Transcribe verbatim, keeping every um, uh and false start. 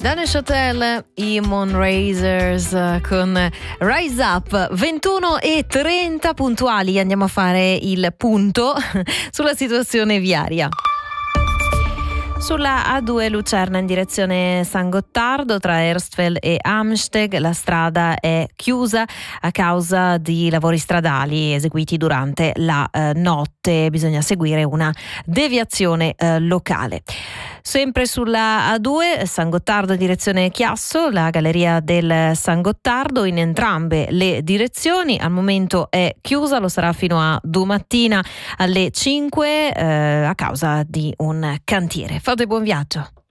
Da Neuchâtel, i Moonrazers con Rise Up, ventuno e trenta puntuali. Andiamo a fare il punto sulla situazione viaria. Sulla A due Lucerna in direzione San Gottardo tra Erstfeld e Amsteg la strada è chiusa a causa di lavori stradali eseguiti durante la eh, notte. Bisogna seguire una deviazione eh, locale. Sempre sulla A due San Gottardo in direzione Chiasso, la galleria del San Gottardo in entrambe le direzioni al momento è chiusa, lo sarà fino a domattina alle cinque eh, a causa di un cantiere. Fate buon viaggio.